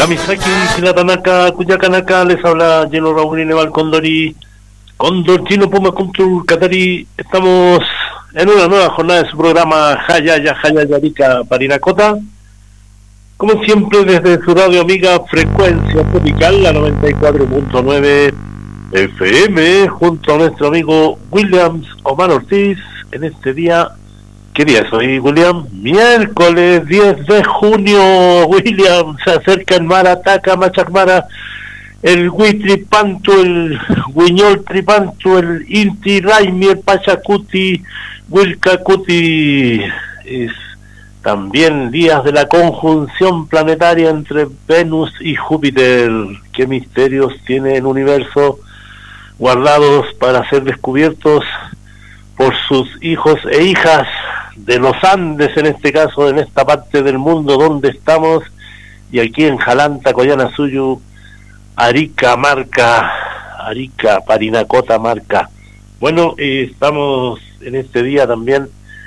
Kamisaki, Kinatanaka, Kuyakanaka, les habla Lleno Raúl Neval Condori, Condor Chino Puma Kuntur Katari. Estamos en una nueva jornada de su programa Hayaya Yarika Parinacota. Como siempre, desde su radio amiga Frecuencia Tropical, la 94.9 FM, junto a nuestro amigo Williams Omar Ortiz, en este día. ¿Qué día es hoy, William? Miércoles 10 de junio, William. Se acerca el Marataca, Machacmara, el Huitripantu, el Huiñol Tripantu, el Inti Raimi, el Pachacuti, Wilcacuti. Es también días de la conjunción planetaria entre Venus y Júpiter. ¿Qué misterios tiene el universo guardados para ser descubiertos por sus hijos e hijas de los Andes, en este caso, en esta parte del mundo donde estamos, y aquí en Jalanta, Coyanasuyu, Arica, Parinacota, Marca. Bueno, estamos en este día también,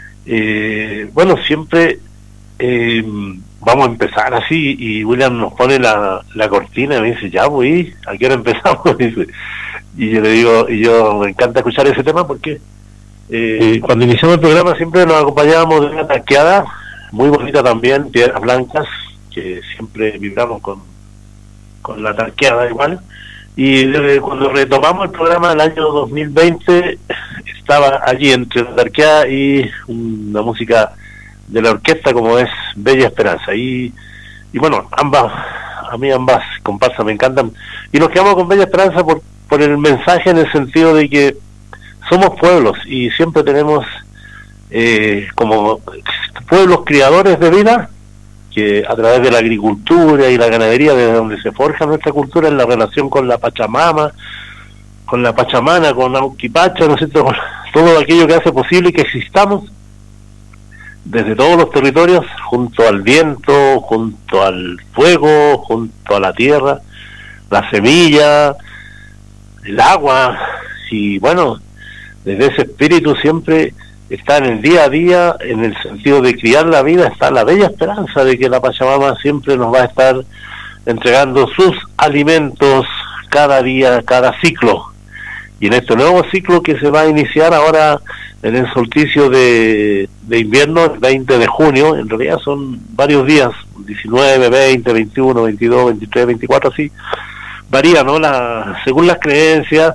siempre vamos a empezar así, y William nos pone la cortina y me dice, ya voy, ¿a qué hora empezamos? Y yo le digo, y yo me encanta escuchar ese tema porque cuando iniciamos el programa siempre nos acompañábamos de una tarqueada muy bonita también, piedras blancas, que siempre vibramos con la tarqueada igual. Y cuando retomamos el programa del año 2020 estaba allí entre la tarqueada y una música de la orquesta como es Bella Esperanza, y bueno, a mí ambas comparsas me encantan, y nos quedamos con Bella Esperanza por el mensaje, en el sentido de que somos pueblos y siempre tenemos como pueblos criadores de vida, que a través de la agricultura y la ganadería, desde donde se forja nuestra cultura, en la relación con la Pachamama, con la Pachamana, con Auquipacha, ¿no es cierto?, con todo aquello que hace posible que existamos desde todos los territorios, junto al viento, junto al fuego, junto a la tierra, la semilla, el agua. Y bueno, desde ese espíritu siempre está en el día a día, en el sentido de criar la vida, está la bella esperanza de que la Pachamama siempre nos va a estar entregando sus alimentos cada día, cada ciclo. Y en este nuevo ciclo que se va a iniciar ahora en el solsticio de invierno, el 20 de junio, en realidad son varios días, 19, 20, 21, 22, 23, 24, así, varía, ¿no?, según las creencias.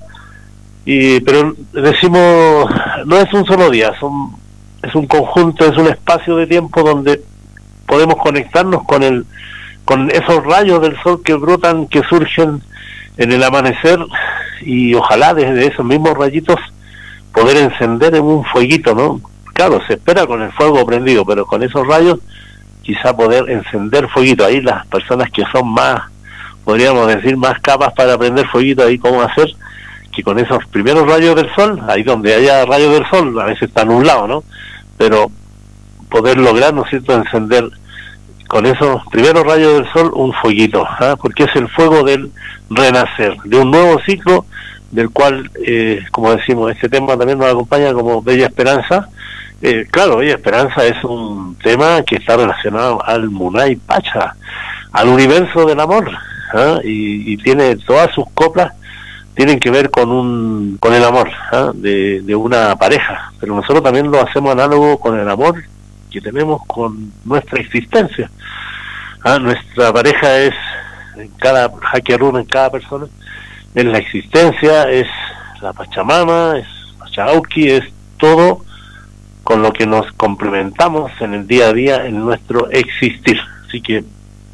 Pero decimos, no es un solo día, es un conjunto, es un espacio de tiempo donde podemos conectarnos con esos rayos del sol que brotan, que surgen en el amanecer, y ojalá desde esos mismos rayitos poder encender en un fueguito, ¿no? Claro, se espera con el fuego prendido, pero con esos rayos quizá poder encender fueguito. Ahí las personas que son más, podríamos decir, más capas para prender fueguito, ahí cómo hacer que con esos primeros rayos del sol, ahí donde haya rayos del sol, a veces está nublado, ¿no?, pero poder lograr, ¿no es cierto?, encender con esos primeros rayos del sol un fueguito, porque es el fuego del renacer, de un nuevo ciclo, del cual, como decimos, este tema también nos acompaña como Bella Esperanza. Claro, Bella Esperanza es un tema que está relacionado al Munay Pacha, al universo del amor, y tiene todas sus coplas, tienen que ver con el amor, de una pareja, pero nosotros también lo hacemos análogo con el amor que tenemos con nuestra existencia. Nuestra pareja es, en cada Jaqueruna, en cada persona, es la existencia, es la Pachamama, es Pachauqui, es todo con lo que nos complementamos en el día a día, en nuestro existir. Así que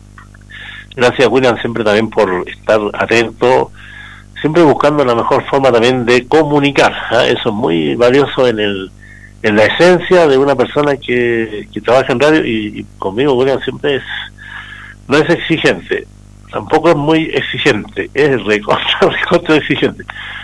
gracias, William, siempre también por estar atento, siempre buscando la mejor forma también de comunicar. Eso es muy valioso en la esencia de una persona que trabaja en radio, y conmigo, William, siempre no es exigente, tampoco es muy exigente, es recontra exigente,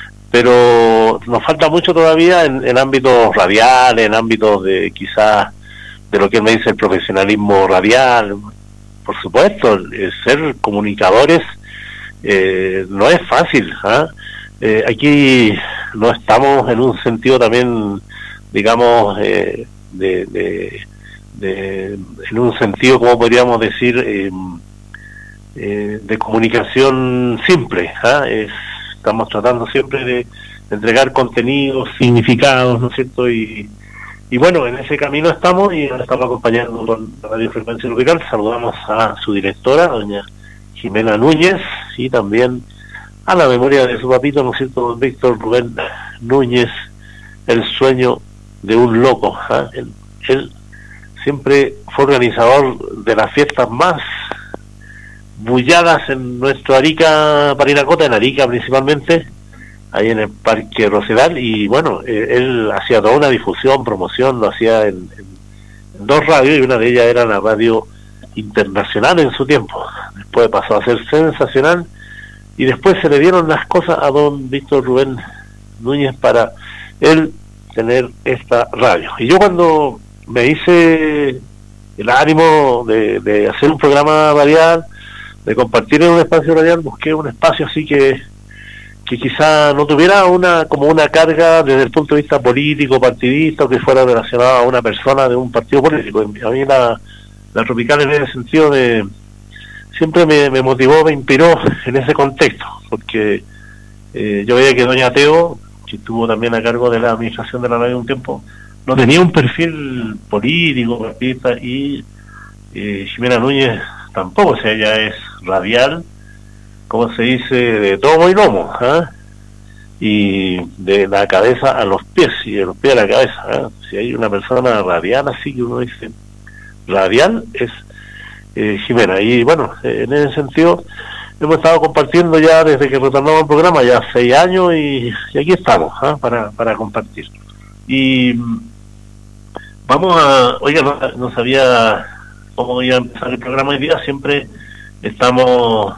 pero nos falta mucho todavía en ámbitos radiales, en ámbitos de quizás de lo que me dice el profesionalismo radial. Por supuesto, ser comunicadores no es fácil. Aquí no estamos en un sentido también, digamos, en un sentido, como podríamos decir, de comunicación simple. Estamos tratando siempre de entregar contenidos, significados, ¿no es cierto? Y bueno, en ese camino estamos y ahora estamos acompañando con Radio Frecuencia Tropical. Saludamos a su directora, doña Jimena Núñez, y también a la memoria de su papito, ¿no es cierto?, don Víctor Rubén Núñez, el sueño de un loco. Él siempre fue organizador de las fiestas más bulladas en nuestro Arica, Parinacota, en Arica principalmente, ahí en el Parque Rosedal, y bueno, él hacía toda una difusión, promoción, lo hacía en dos radios, y una de ellas era la radio internacional en su tiempo. Después pasó a ser sensacional, y después se le dieron las cosas a don Víctor Rubén Núñez para él tener esta radio. Y yo cuando me hice el ánimo de hacer un programa radial, de compartir en un espacio radial, busqué un espacio así que quizá no tuviera una carga desde el punto de vista político, partidista, o que fuera relacionada a una persona de un partido político. A mí la Tropical en ese sentido siempre me motivó, me inspiró en ese contexto, porque yo veía que doña Teo, que estuvo también a cargo de la administración de la radio un tiempo, no tenía un perfil político, partidista, y Jimena Núñez tampoco. O sea, ella es radial, como se dice, de tomo y lomo, y de la cabeza a los pies, y de los pies a la cabeza. Si hay una persona radial así que uno dice radial, es Jimena. Y bueno, en ese sentido hemos estado compartiendo ya desde que retornamos al programa, ya 6 años, y aquí estamos para compartir. Y vamos a... Oiga, no sabía cómo iba a empezar el programa hoy día. Siempre estamos,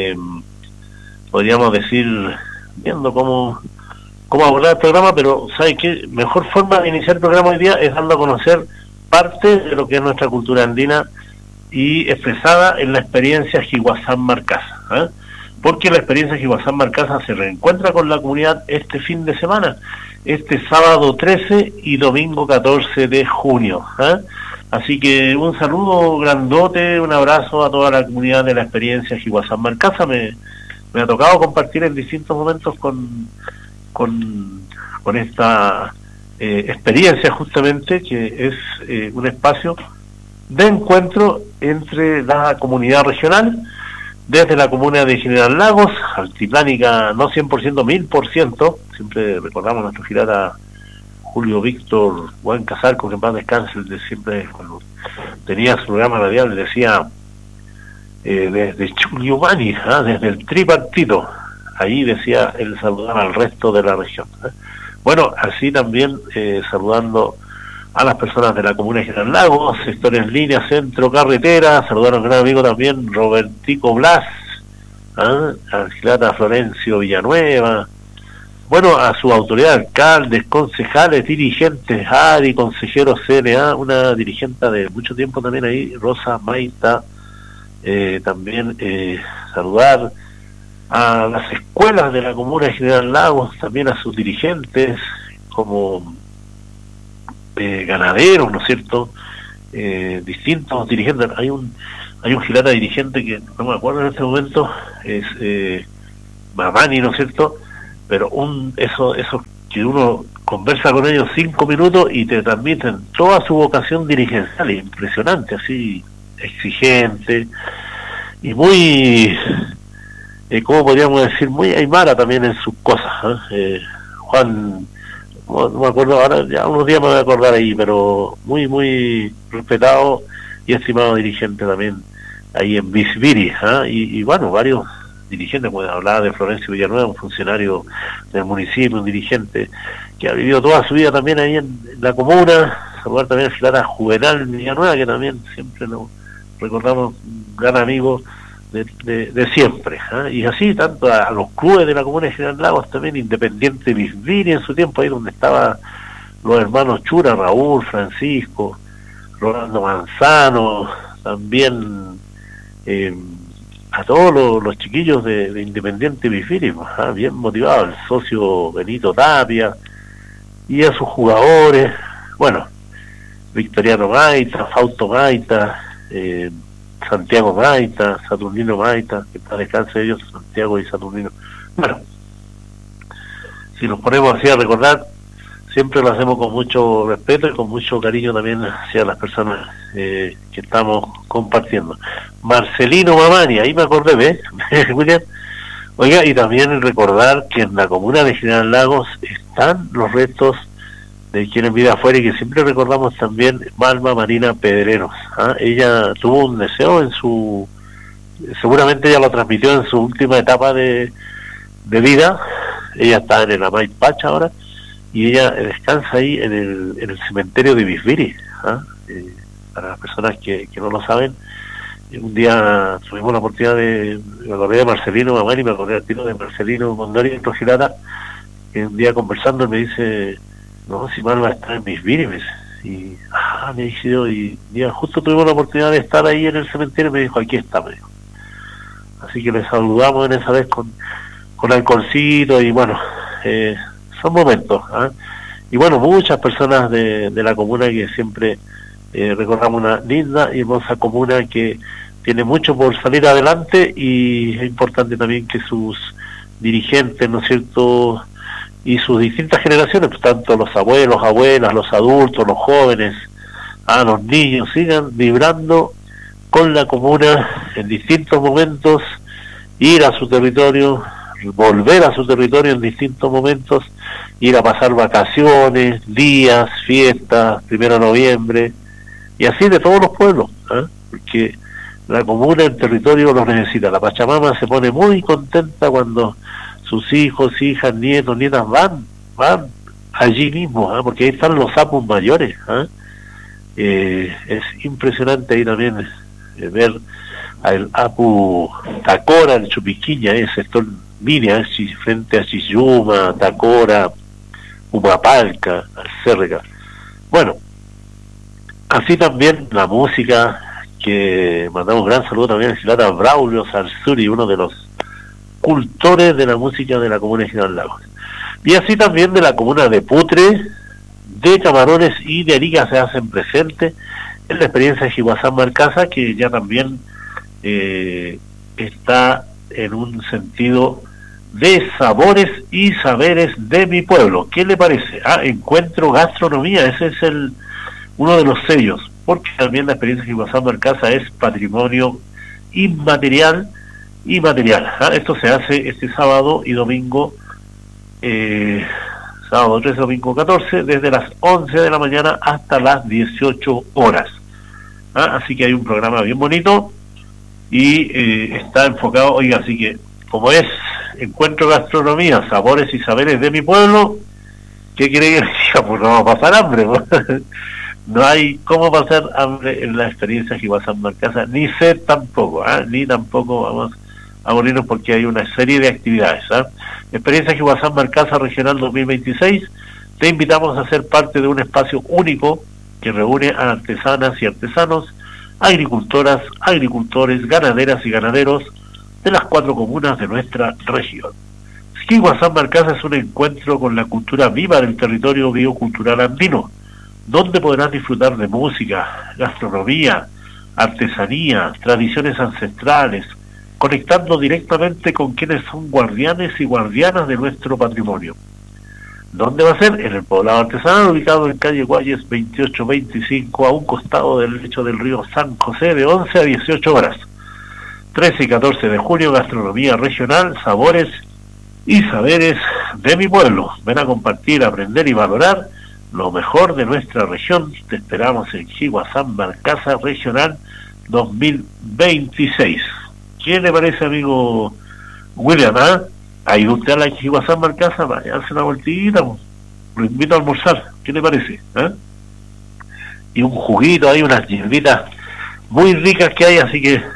podríamos decir, viendo cómo abordar el programa, pero ¿sabe qué? Mejor forma de iniciar el programa hoy día es dando a conocer parte de lo que es nuestra cultura andina y expresada en la experiencia Jihuazán Marcasa, porque la experiencia Jihuazán Marcasa se reencuentra con la comunidad este fin de semana, este sábado 13 y domingo 14 de junio. Así que un saludo grandote, un abrazo a toda la comunidad de la experiencia Jihuazán Marcasa. Me ha tocado compartir en distintos momentos con esta experiencia, justamente, que es un espacio de encuentro entre la comunidad regional, desde la comuna de General Lagos, altiplánica, no 100%, 1000%, siempre recordamos a nuestro girata Julio Víctor Juan Casarco, que en paz descanse, de siempre cuando tenía su programa radial le decía desde Chuliumani, desde el tripartito, ahí decía él saludar al resto de la región. Bueno, así también saludando a las personas de la comuna de General Lagos, sectores línea, centro, carretera, saludar a un gran amigo también, Robertico Blas, a Gilata Florencio Villanueva, bueno, a su autoridad, alcaldes, concejales, dirigentes, ADI, consejeros CNA, una dirigente de mucho tiempo también ahí, Rosa Maita, también saludar a las escuelas de la comuna de General Lagos, también a sus dirigentes, como ganaderos, ¿no es cierto? Distintos dirigentes. Hay un gilata dirigente que no me acuerdo en este momento, es Mamani, ¿no es cierto? Pero eso que uno conversa con ellos 5 minutos y te transmiten toda su vocación dirigencial, impresionante, así exigente y muy, ¿cómo podríamos decir? Muy aymara también en sus cosas. Juan, no me acuerdo ahora, ya unos días me voy a acordar ahí, pero muy respetado y estimado dirigente también ahí en Bisbiri, y bueno, varios dirigentes, como hablaba de Florencio Villanueva, un funcionario del municipio, un dirigente que ha vivido toda su vida también ahí en la comuna. Saludar también a Filara Juvenal Villanueva, que también siempre lo recordamos, un gran amigo de siempre, y así tanto a los clubes de la comuna de General Lagos, también Independiente Bisbiri en su tiempo, ahí donde estaban los hermanos Chura, Raúl, Francisco, Rolando Manzano, también a todos los chiquillos de Independiente Bisbiri, bien motivados, el socio Benito Tapia, y a sus jugadores, bueno, Victoriano Maita, Fausto Maita, Santiago Maita, Saturnino Maita, que para descanse ellos, Santiago y Saturnino. Bueno, si nos ponemos así a recordar, siempre lo hacemos con mucho respeto y con mucho cariño también hacia las personas que estamos compartiendo. Marcelino Mamani, ahí me acordé, ¿ves? William. Oiga, y también recordar que en la comuna de General Lagos están los restos de quienes viven afuera y que siempre recordamos también Malva Marina Pedreros. Ella tuvo un deseo en su... seguramente ella lo transmitió en su última etapa de vida. Ella está en el Amay Pacha ahora y ella descansa ahí en el cementerio de Bisbiri. Para las personas que no lo saben, un día tuvimos la oportunidad me acordé de Marcelino Mamani, me acordé al tiro de Marcelino Mondori en Trojilata, que un día conversando me dice, no, si Malva está en Bisbiri, me dice, y me dije yo, y día justo tuvimos la oportunidad de estar ahí en el cementerio, me dijo, aquí está, me dijo. Así que les saludamos en esa vez con alcoholcito y bueno, son momentos, y bueno, muchas personas de la comuna que siempre recordamos, una linda y hermosa comuna que tiene mucho por salir adelante, y es importante también que sus dirigentes, ¿no es cierto?, y sus distintas generaciones, tanto los abuelos, abuelas, los adultos, los jóvenes, los niños, sigan vibrando con la comuna en distintos momentos, ir a su territorio, volver a su territorio en distintos momentos, ir a pasar vacaciones, días, fiestas, 1 de noviembre, y así de todos los pueblos, porque la comuna, el territorio lo necesita. La Pachamama se pone muy contenta cuando sus hijos, hijas, nietos, nietas van allí mismo, porque ahí están los apus mayores. Es impresionante ahí también ver al apu Tacora, el Chupiquiña, sector Minia, frente a Chiyuma, Tacora, Humapalca, Alcérreca. Bueno, así también la música, que mandamos un gran saludo también a Gilata Braulio Sarsuri, uno de los cultores de la música de la comuna de General Lagos. Y así también de la comuna de Putre, de Camarones y de Arica se hacen presentes en la experiencia de Jihuazán Marcasa, que ya también está en un sentido de sabores y saberes de mi pueblo. ¿Qué le parece? Encuentro gastronomía, ese es uno de los sellos, porque también la experiencia de Jihuazán Marcasa es patrimonio inmaterial y material. Esto se hace este sábado y domingo, sábado 13, domingo 14, desde las 11 de la mañana hasta las 18 horas. Así que hay un programa bien bonito y está enfocado, oiga, así que como es encuentro gastronomía, sabores y saberes de mi pueblo, ¿qué quiere que diga? Pues no vamos a pasar hambre, ¿no? No hay cómo pasar hambre en la experiencia Jihuazán Marcasa, ni sed tampoco, ni tampoco vamos a morirnos, porque hay una serie de actividades. Experiencia Jihuazán Marcasa Regional 2026, te invitamos a ser parte de un espacio único que reúne a artesanas y artesanos, agricultoras, agricultores, ganaderas y ganaderos de las 4 comunas de nuestra región. Jihuazán Marcasa es un encuentro con la cultura viva del territorio biocultural andino, donde podrás disfrutar de música, gastronomía, artesanía, tradiciones ancestrales, conectando directamente con quienes son guardianes y guardianas de nuestro patrimonio. ¿Dónde va a ser? En el poblado artesanal, ubicado en calle Guayes 2825, a un costado del lecho del río San José, de 11 a 18 horas. 13 y 14 de junio, gastronomía regional, sabores y saberes de mi pueblo. Ven a compartir, aprender y valorar lo mejor de nuestra región. Te esperamos en Jihuazán Marcasa Regional 2026. ¿Qué le parece, amigo William? ¿Ha ido usted a la Jihuazán Marcasa? Vaya, hace una vueltita, lo invito a almorzar. ¿Qué le parece? Y un juguito, hay unas hierbitas muy ricas que hay, así que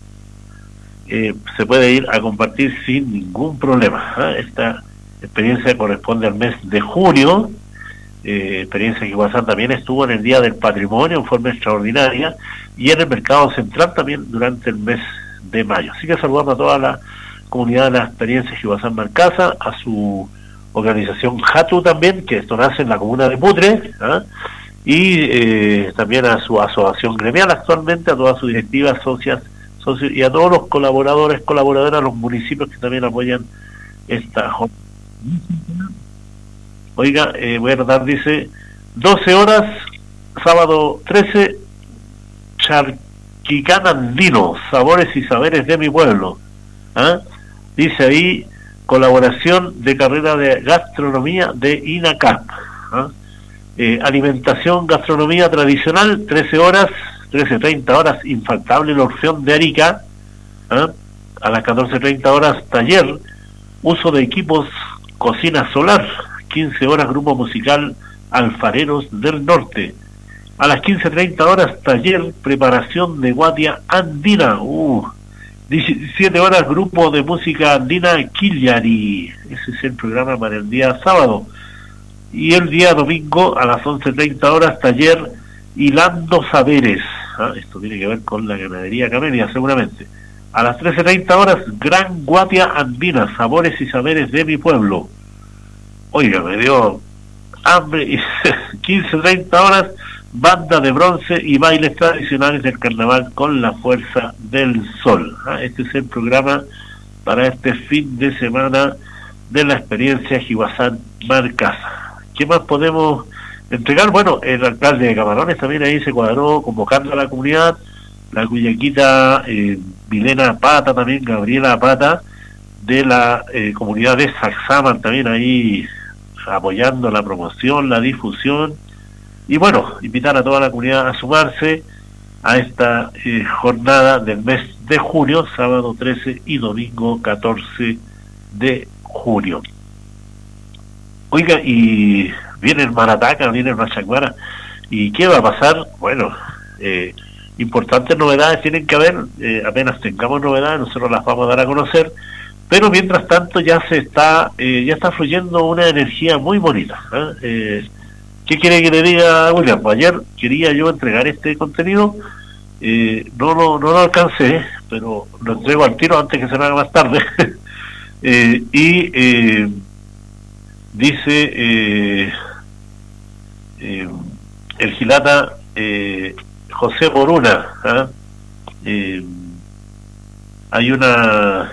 se puede ir a compartir sin ningún problema. Esta experiencia corresponde al mes de junio. Experiencia Jihuazán también estuvo en el Día del Patrimonio en forma extraordinaria, y en el Mercado Central también durante el mes de mayo. Así que saludamos a toda la comunidad de la experiencia Jihuazán Marcasa, a su organización JATU también, que esto nace en la comuna de Putre, y también a su asociación gremial actualmente, a todas sus directivas, socios y a todos los colaboradoras, los municipios que también apoyan esta jornada. Oiga, voy a tratar, dice, 12 horas, sábado 13, Charquicán Andino, sabores y saberes de mi pueblo. ¿Ah? Dice ahí, colaboración de carrera de gastronomía de INACAP. ¿Ah? Alimentación, gastronomía tradicional, 13 horas, 13:30 horas, infaltable la opción de Arica. ¿Ah? A las 14:30 horas, taller, uso de equipos, cocina solar, 15 horas, grupo musical Alfareros del Norte. A las 15:30 horas, taller, preparación de guatia andina. 17 horas, grupo de música andina Quillari. Ese es el programa para el día sábado. Y el día domingo, a las 11:30 horas, taller Hilando Saberes. Esto tiene que ver con la ganadería camelia, seguramente. A las 13:30 horas, gran guatia andina, sabores y saberes de mi pueblo. Oiga, me dio hambre. Y 15:30 horas, banda de bronce y bailes tradicionales del carnaval con la fuerza del sol. Este es el programa para este fin de semana de la experiencia Jihuazán Marcasa. ¿Qué más podemos entregar? Bueno, el alcalde de Camarones también ahí se cuadró convocando a la comunidad, la cuyaquita Milena Pata, también Gabriela Pata, de la comunidad de Saxaman, también ahí apoyando la promoción, la difusión, y bueno, invitar a toda la comunidad a sumarse a esta jornada del mes de junio, sábado 13 y domingo 14 de junio. Oiga, y viene el Marataca, viene el Machacmara, ¿y qué va a pasar? Bueno, importantes novedades tienen que haber, apenas tengamos novedades, nosotros las vamos a dar a conocer, pero mientras tanto ya está fluyendo una energía muy bonita. ¿Qué quiere que le diga, William? Ayer quería yo entregar este contenido, no lo alcancé, pero lo entrego al tiro antes que se me haga más tarde. Dice el Gilata José Moruna, hay una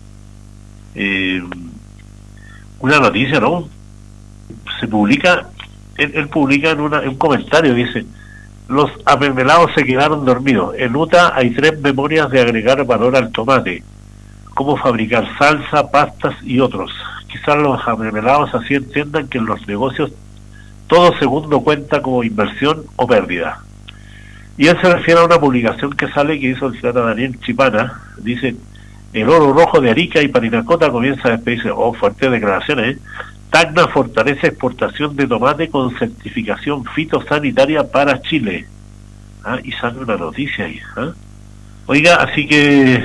noticia, ¿no? Se publica, él publica en un comentario, dice: los amermelados se quedaron dormidos. En UTA hay 3 memorias de agregar valor al tomate, cómo fabricar salsa, pastas y otros. Quizás los amermelados así entiendan que en los negocios todo segundo cuenta como inversión o pérdida. Y él se refiere a una publicación que hizo el ciudadano Daniel Chipana. Dice: el oro rojo de Arica y Parinacota comienza a despedirse. Fuertes declaraciones, Tacna fortalece exportación de tomate con certificación fitosanitaria para Chile. Y sale una noticia ahí. Oiga, así que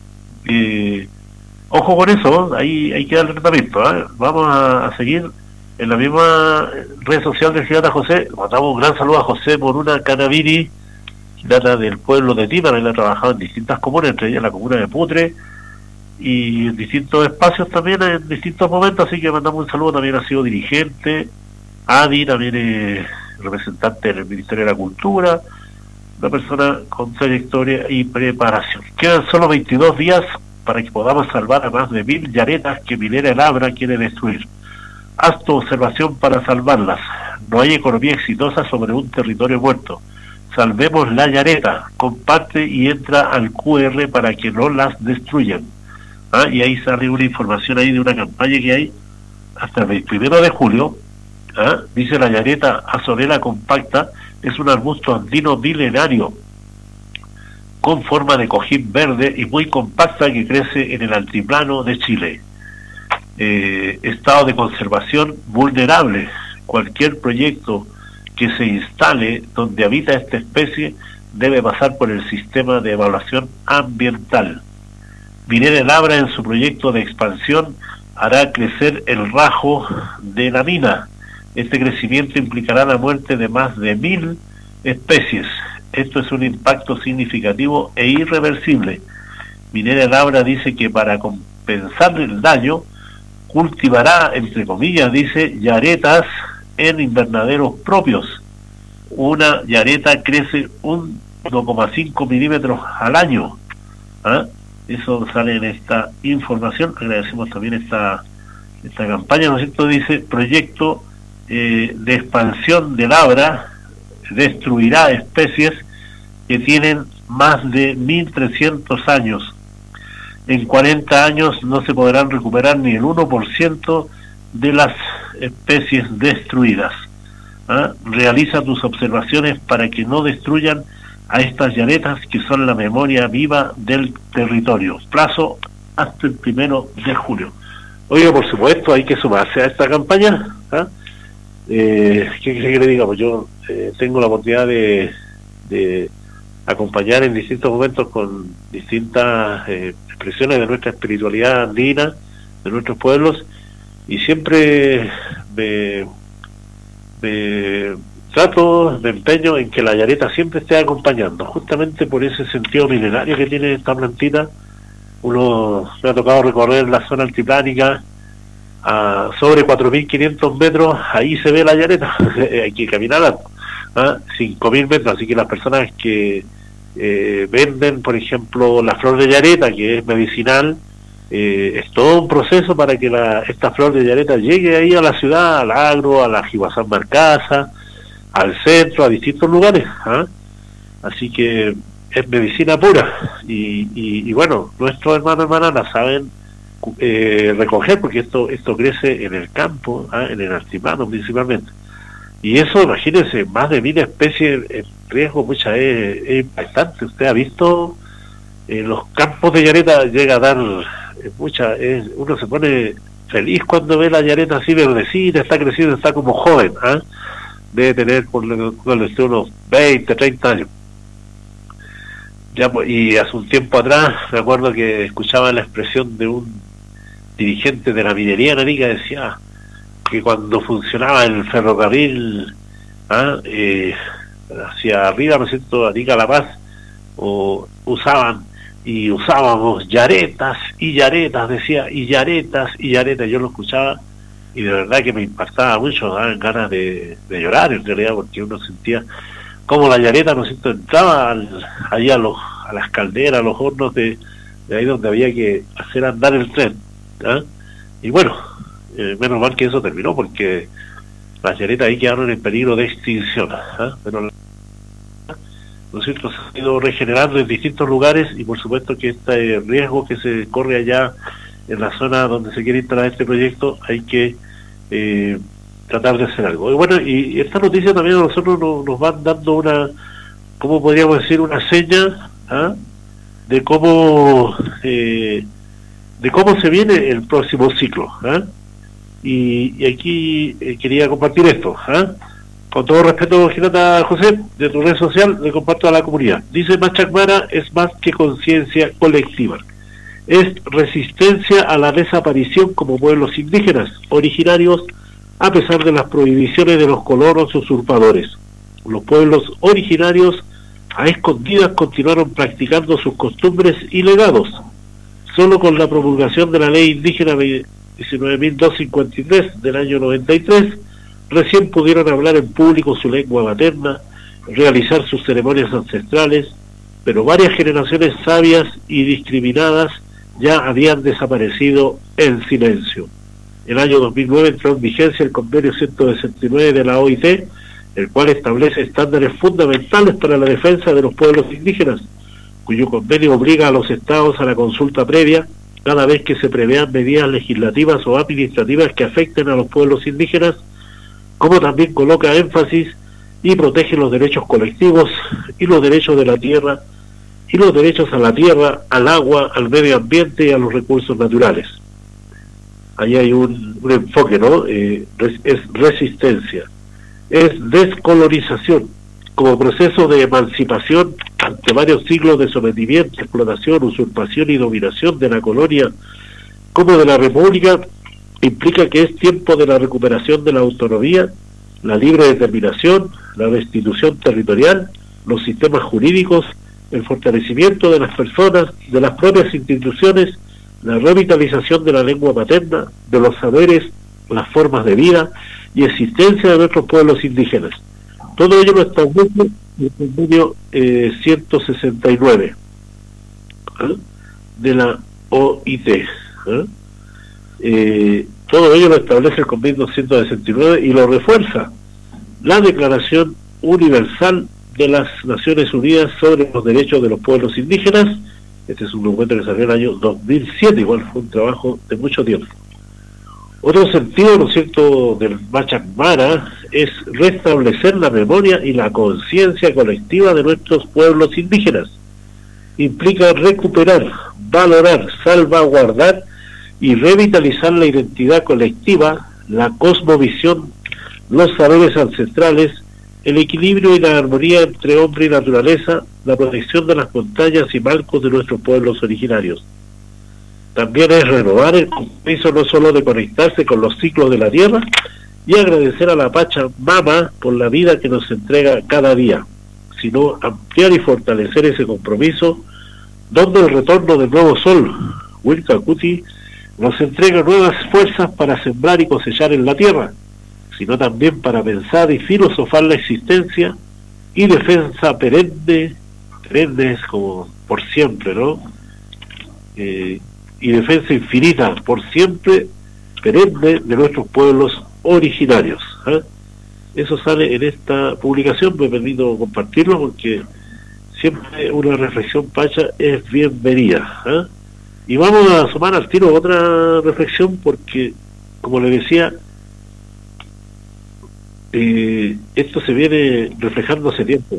ojo con eso, ahí hay que darle tratamiento. Vamos a seguir en la misma red social del Gilata José. Mandamos un gran saludo a José Moruna Canavini, Gilata del pueblo de Tímara. Él ha trabajado en distintas comunas, entre ellas la comuna de Putre, y en distintos espacios también, en distintos momentos, así que mandamos un saludo. También ha sido dirigente, Adi, también representante del Ministerio de la Cultura, una persona con trayectoria y preparación. Quedan solo 22 días para que podamos salvar a más de 1000 yaretas que Minera Labra quiere destruir. Haz tu observación para salvarlas. No hay economía exitosa sobre un territorio muerto. Salvemos la yareta. Comparte y entra al QR para que no las destruyan. Y ahí sale una información ahí de una campaña que hay hasta el 1 de julio. Dice: la yareta azorera compacta es un arbusto andino milenario con forma de cojín verde y muy compacta que crece en el altiplano de Chile. Estado de conservación vulnerable. Cualquier proyecto que se instale donde habita esta especie debe pasar por el sistema de evaluación ambiental. Minera Labra, en su proyecto de expansión, hará crecer el rajo de la mina. Este crecimiento implicará la muerte de más de 1000 especies. Esto es un impacto significativo e irreversible. Minera Labra dice que para compensar el daño, cultivará, entre comillas, dice, yaretas en invernaderos propios. una yareta crece 1,5 milímetros al año. ¿Ah? Eso sale en esta información. Agradecemos también esta campaña, ¿no es cierto? Dice, proyecto de expansión del Abra destruirá especies que tienen más de 1.300 años. En 40 años no se podrán recuperar ni el 1% de las especies destruidas. ¿Ah? Realiza tus observaciones para que no destruyan a estas yaretas que son la memoria viva del territorio. Plazo hasta el 1 de julio. Oiga, por supuesto, hay que sumarse a esta campaña. ¿Ah? ¿Qué quiere que le diga? Pues yo tengo la oportunidad de acompañar en distintos momentos con distintas expresiones de nuestra espiritualidad andina, de nuestros pueblos, y siempre me trato, me empeño en que la yareta siempre esté acompañando, justamente por ese sentido milenario que tiene esta plantita. Uno me ha tocado recorrer la zona altiplánica a sobre 4.500 metros, ahí se ve la yareta. Hay que caminar a 5.000 metros, así que las personas que venden, por ejemplo, la flor de yareta, que es medicinal, es todo un proceso para que esta flor de yareta llegue ahí a la ciudad, al agro, a la Jihuazán Marcasa, al centro, a distintos lugares. Así que es medicina pura, y bueno, nuestros hermanos y hermanas la saben recoger, porque esto crece en el campo, en el altiplano principalmente. Y eso, imagínense, más de 1.000 especies en riesgo, mucha, es impactante. Usted ha visto los campos de yareta, llega a dar mucha, uno se pone feliz cuando ve la yareta así verdecita, está creciendo, está como joven. Debe tener por unos 20, 30 años. Ya, y hace un tiempo atrás me acuerdo que escuchaba la expresión de un dirigente de la minería en Arica, decía que cuando funcionaba el ferrocarril hacia arriba, ¿no es cierto?, Arica La Paz, usábamos yaretas y yaretas, decía, y yaretas y yaretas. Yo lo escuchaba y de verdad que me impactaba mucho, daban ganas de llorar en realidad, porque uno sentía como la yareta, ¿no es cierto?, entraba allí a las calderas, a los hornos de ahí donde había que hacer andar el tren. Y bueno, menos mal que eso terminó, porque las yaretas ahí quedaron en peligro de extinción. Pero ¿no es cierto?, se ha ido regenerando en distintos lugares, y por supuesto que este riesgo que se corre allá en la zona donde se quiere instalar este proyecto, hay que tratar de hacer algo. Y bueno, y esta noticia también a nosotros nos van dando una, ¿cómo podríamos decir?, una seña de cómo se viene el próximo ciclo. Y aquí quería compartir esto. Con todo respeto, Ginata José, de tu red social, le comparto a la comunidad. Dice: Machacmara es más que conciencia colectiva, es resistencia a la desaparición como pueblos indígenas originarios, a pesar de las prohibiciones de los colonos usurpadores. Los pueblos originarios a escondidas continuaron practicando sus costumbres y legados. Solo con la promulgación de la ley indígena 19.253 del año 93, recién pudieron hablar en público su lengua materna, realizar sus ceremonias ancestrales, pero varias generaciones sabias y discriminadas ya habían desaparecido en silencio. El año 2009 entró en vigencia el convenio 169 de la OIT, el cual establece estándares fundamentales para la defensa de los pueblos indígenas, cuyo convenio obliga a los estados a la consulta previa cada vez que se prevean medidas legislativas o administrativas que afecten a los pueblos indígenas, como también coloca énfasis y protege los derechos colectivos y los derechos de la tierra, y los derechos a la tierra, al agua, al medio ambiente y a los recursos naturales. Ahí hay un enfoque, ¿no? Es resistencia, es descolonización, como proceso de emancipación ante varios siglos de sometimiento, explotación, usurpación y dominación de la colonia como de la república. Implica que es tiempo de la recuperación de la autonomía, la libre determinación, la restitución territorial, los sistemas jurídicos, el fortalecimiento de las personas, de las propias instituciones, la revitalización de la lengua materna, de los saberes, las formas de vida y existencia de nuestros pueblos indígenas. Todo ello lo establece el convenio 169 de la OIT. Todo ello lo establece el convenio 169 y lo refuerza la Declaración Universal de las Naciones Unidas sobre los Derechos de los Pueblos Indígenas. Este es un documento que salió en el año 2007, igual fue un trabajo de mucho tiempo. Otro sentido, ¿no es cierto?, del Machak Mara es restablecer la memoria y la conciencia colectiva de nuestros pueblos indígenas. Implica recuperar, valorar, salvaguardar y revitalizar la identidad colectiva, la cosmovisión, los saberes ancestrales, el equilibrio y la armonía entre hombre y naturaleza, la protección de las montañas y marcos de nuestros pueblos originarios. También es renovar el compromiso no solo de conectarse con los ciclos de la tierra y agradecer a la Pachamama por la vida que nos entrega cada día, sino ampliar y fortalecer ese compromiso, donde el retorno del nuevo sol, Wilcacuti, nos entrega nuevas fuerzas para sembrar y cosechar en la tierra, sino también para pensar y filosofar la existencia y defensa perenne es como por siempre, ¿no? Y defensa infinita, por siempre, perenne de nuestros pueblos originarios. Eso sale en esta publicación, me permito compartirlo porque siempre una reflexión pacha es bienvenida. Y vamos a sumar al tiro otra reflexión porque, como le decía, esto se viene reflejando hace tiempo.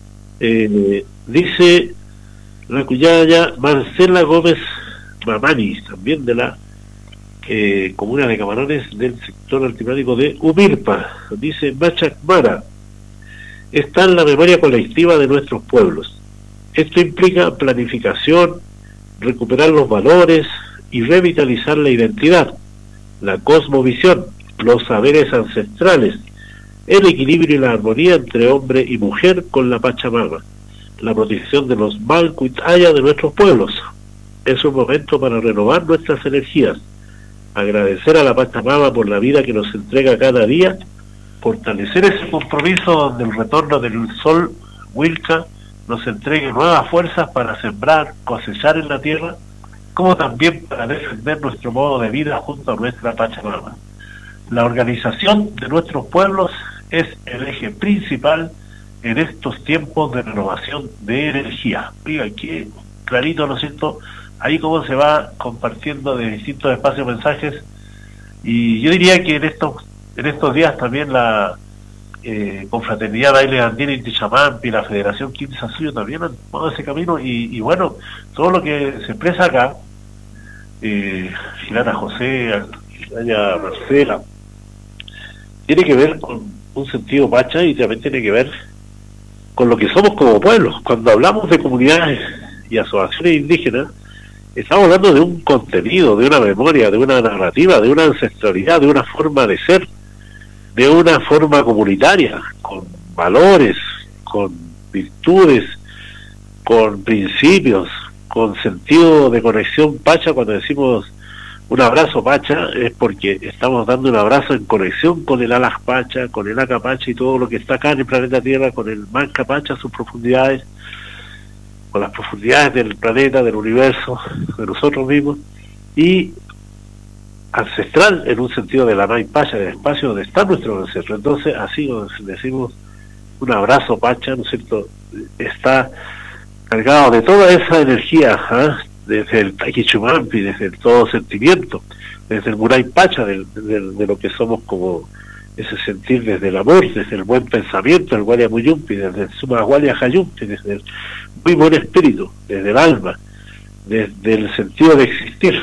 Dice la cuyaya Marcela Gómez Mamani, también de la comuna de Camarones del sector altiplanico de Umirpa, dice: Machak Mara está en la memoria colectiva de nuestros pueblos. Esto implica planificación, recuperar los valores y revitalizar la identidad, la cosmovisión, los saberes ancestrales, el equilibrio y la armonía entre hombre y mujer con la Pachamama, la protección de los Malcuitaya de nuestros pueblos. Es un momento para renovar nuestras energías, agradecer a la Pachamama por la vida que nos entrega cada día, fortalecer ese compromiso donde el retorno del sol Wilca nos entregue nuevas fuerzas para sembrar, cosechar en la tierra, como también para defender nuestro modo de vida junto a nuestra Pachamama. La organización de nuestros pueblos es el eje principal en estos tiempos de renovación de energía. Oiga, aquí clarito, ¿no es cierto?, ahí cómo se va compartiendo de distintos espacios mensajes, y yo diría que en estos días también la Confraternidad Baile Andina Inti Chamampi, la Federación Quinza Suyo también han tomado ese camino, y bueno, todo lo que se expresa acá, Gilana José, Gilana Marcela, tiene que ver con un sentido pacha y también tiene que ver con lo que somos como pueblos. Cuando hablamos de comunidades y asociaciones indígenas, estamos hablando de un contenido, de una memoria, de una narrativa, de una ancestralidad, de una forma de ser, de una forma comunitaria, con valores, con virtudes, con principios, con sentido de conexión pacha. Cuando decimos un abrazo pacha es porque estamos dando un abrazo en conexión con el Alas Pacha, con el Aca Pacha y todo lo que está acá en el planeta Tierra, con el Manca Pacha, sus profundidades, con las profundidades del planeta, del universo, de nosotros mismos, y ancestral en un sentido de la May Pacha, del espacio donde está nuestro ancestro. Entonces, así cuando decimos un abrazo pacha, ¿no es cierto?, está cargado de toda esa energía, desde el Taquichumampi, desde el todo sentimiento, desde el Muray Pacha, de lo que somos como ese sentir, desde el amor, desde el buen pensamiento, el Gualia Muyumpi, desde el Suma Gualia Jayumpi, desde el muy buen espíritu, desde el alma, desde el sentido de existir.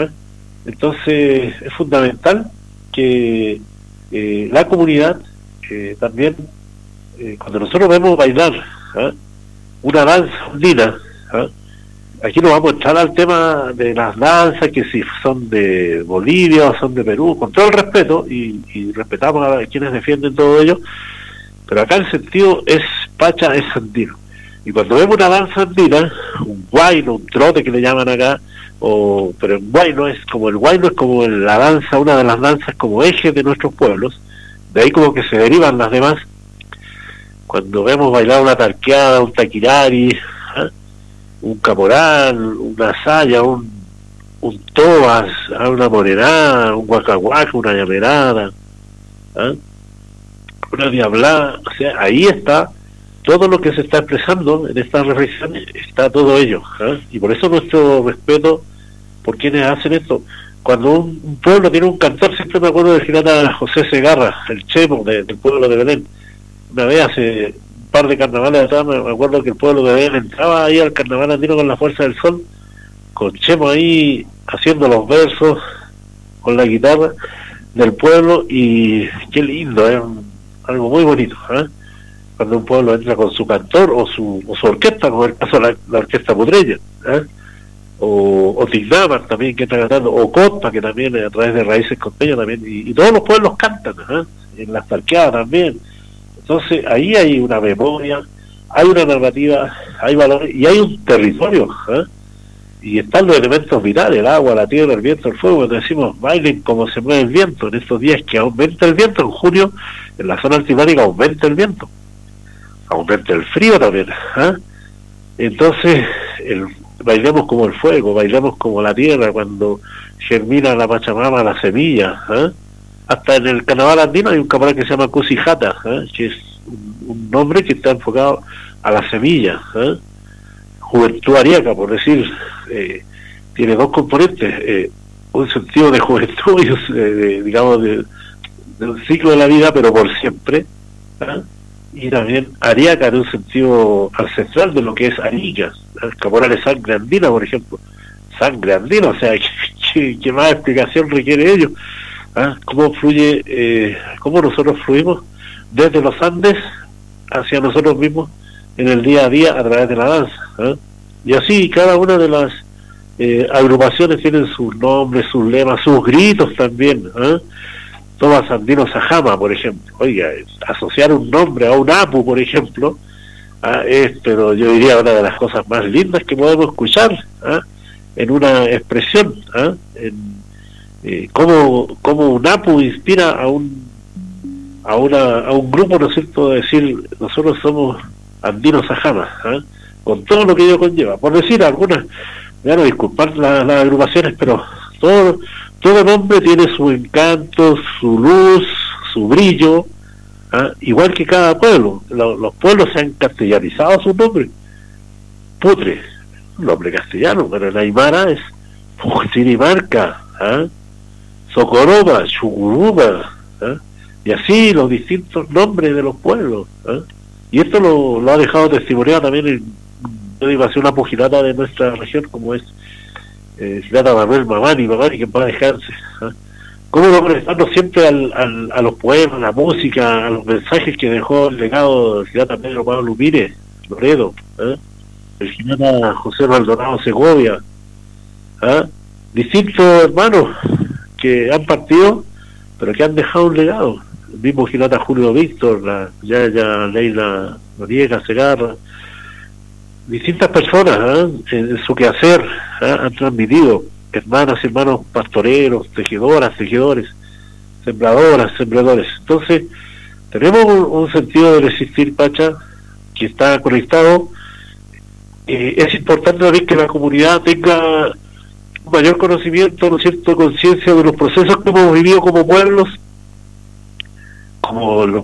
Entonces es fundamental que la comunidad también, cuando nosotros vemos bailar una danza andina, aquí nos vamos a entrar al tema de las danzas, que si son de Bolivia o son de Perú, con todo el respeto, y respetamos a quienes defienden todo ello, pero acá el sentido es pacha, es andino. Y cuando vemos una danza andina, un guayno, un trote que le llaman acá, pero el guayno es como la danza, una de las danzas como eje de nuestros pueblos, de ahí como que se derivan las demás. cuando vemos bailar una tarqueada, un taquirari, ¿ah? Un caporal, una saya, un tobas, ¿ah? Una morenada, un guacahuaca, una llamerada, ¿ah? Una diablada, o sea, ahí está todo lo que se está expresando en estas reflexiones, está todo ello, ¿ah? Y por eso nuestro respeto por quienes hacen esto. Cuando un pueblo tiene un cantor, siempre me acuerdo del pirata José Segarra, el Chemo del pueblo de Belén. Una vez hace un par de carnavales atrás me acuerdo que el pueblo de Belén entraba ahí al carnaval andino con la Fuerza del Sol, con Chemo ahí haciendo los versos con la guitarra del pueblo, y qué lindo, algo muy bonito, ¿eh? Cuando un pueblo entra con su cantor o su orquesta, como el caso de la orquesta Putreña, ¿eh? O Tignamar también, que está cantando, o Cotpa, que también a través de Raíces Costeñas también, y todos los pueblos cantan, ¿eh? En las parqueadas también. Entonces ahí hay una memoria, hay una narrativa, hay valores y hay un territorio, ¿eh? Y están los elementos vitales, el agua, la tierra, el viento, el fuego. Cuando decimos bailen como se mueve el viento en estos días que aumenta el viento, en junio en la zona altiplanica aumenta el viento, aumenta el frío también, ¿eh? Entonces bailemos como el fuego, bailemos como la tierra cuando germina la Pachamama, la semilla, ¿eh? Hasta en el carnaval andino hay un caporal que se llama Cusijata, ¿eh? Que es un nombre que está enfocado a la semilla, ¿eh? Juventud ariaca, por decir, tiene dos componentes, un sentido de juventud y digamos de un ciclo de la vida, pero por siempre, ¿eh? Y también ariaca en un sentido ancestral de lo que es Arica, el caporal de sangre andina, por ejemplo, sangre andina, o sea, ¿qué más explicación requiere ello? ¿Ah? ¿Cómo fluye, cómo nosotros fluimos desde los Andes hacia nosotros mismos en el día a día a través de la danza? ¿Eh? Y así cada una de las agrupaciones tienen sus nombres, sus lemas, sus gritos también, ¿eh? Tomás Andino Sajama, por ejemplo. Oiga, asociar un nombre a un apu, por ejemplo, pero yo diría una de las cosas más lindas que podemos escuchar, ¿eh? En una expresión, ¿eh? Cómo un apu inspira a un grupo, ¿no es cierto?, de decir, nosotros somos andinos Sajama, ¿eh? Con todo lo que ello conlleva. Por decir algunas, me van a disculpar las agrupaciones, pero todo nombre tiene su encanto, su luz, su brillo, ¿eh? Igual que cada pueblo. Los pueblos se han castellanizado su nombre. Putre, un nombre castellano, pero en aymara es Fujtirimarca, ¿eh? Socoroma, Chucuruba, ¿eh? Y así los distintos nombres de los pueblos, ¿eh? Y esto lo ha dejado testimoniado también una pugilata de nuestra región, como es Gilata Manuel Mamani, que pueda dejarse, ¿eh? Cómo no conectarnos siempre a los poemas, a la música, a los mensajes que dejó el legado del Gilata Pedro Pablo Mírez, Loredo, ¿eh? El Gilata José Maldonado Segovia, ¿eh? Distintos hermanos que han partido, pero que han dejado un legado. El mismo Gilata Julio Víctor, la Yaya Leila Noriega Segarra, distintas personas, en su quehacer, han transmitido, hermanas y hermanos pastoreros, tejedoras, tejedores, sembradoras, sembradores. Entonces, tenemos un sentido de resistir, Pacha, que está conectado. Es importante también que la comunidad tenga un mayor conocimiento, ¿no es cierto?, conciencia de los procesos que hemos vivido como pueblos, como los